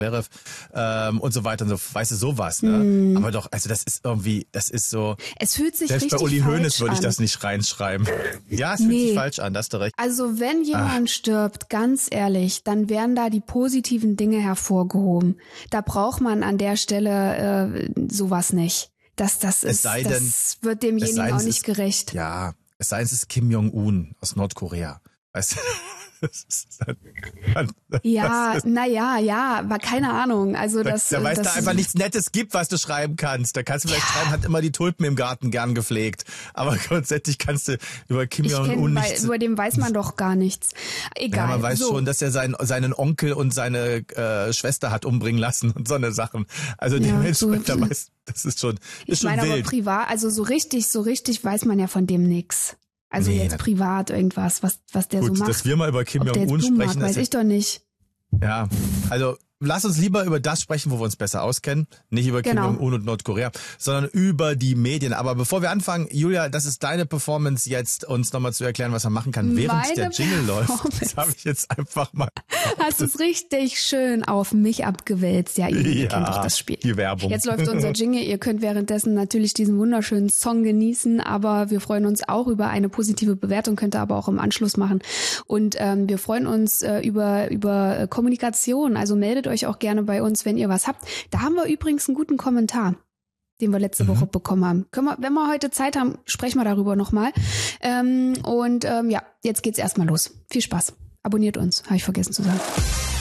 und so weiter und so, weißt du, sowas, ne? Aber doch, also das ist irgendwie, das ist so. Es fühlt sich selbst richtig bei Uli falsch Hoeneß würde ich an. das nicht reinschreiben. Ja, es fühlt sich falsch an, da hast du recht. Also wenn jemand stirbt, ganz ehrlich, dann werden da die positiven Dinge hervorgehoben. Da braucht man an der Stelle sowas nicht. Das wird demjenigen auch nicht gerecht. Ja, es sei denn, es ist Kim Jong-un aus Nordkorea. Weißt du? Ja, aber keine Ahnung. Also da weißt du einfach nichts Nettes gibt, was du schreiben kannst. Da kannst du vielleicht schreiben, hat immer die Tulpen im Garten gern gepflegt. Aber grundsätzlich kannst du über Kim Jong-un nichts. Über den weiß man doch gar nichts. Egal. Ja, man weiß schon, dass er seinen Onkel und seine Schwester hat umbringen lassen und so eine Sachen. Also dementsprechend, das ist schon ich meine, wild. Aber privat, also so richtig weiß man ja von dem nix. Also jetzt privat irgendwas, was der gut, so macht. Dass wir mal über Kim Jong-un sprechen. Weiß ich doch nicht. Ja, also lass uns lieber über das sprechen, wo wir uns besser auskennen. Nicht über Kim Jong-un und Nordkorea, sondern über die Medien. Aber bevor wir anfangen, Julia, das ist deine Performance jetzt, uns nochmal zu erklären, was man machen kann, während der Jingle läuft. Das habe ich jetzt einfach mal. Hast es richtig schön auf mich abgewälzt. Ja, ihr kennt doch das Spiel. Die Werbung. Jetzt läuft unser Jingle. Ihr könnt währenddessen natürlich diesen wunderschönen Song genießen, aber wir freuen uns auch über eine positive Bewertung, könnt ihr aber auch im Anschluss machen. Und wir freuen uns über Kommunikation. Also meldet euch auch gerne bei uns, wenn ihr was habt. Da haben wir übrigens einen guten Kommentar, den wir letzte Woche bekommen haben. Wenn wir heute Zeit haben, sprechen wir darüber nochmal. Jetzt geht's erstmal los. Viel Spaß. Abonniert uns, habe ich vergessen zu sagen.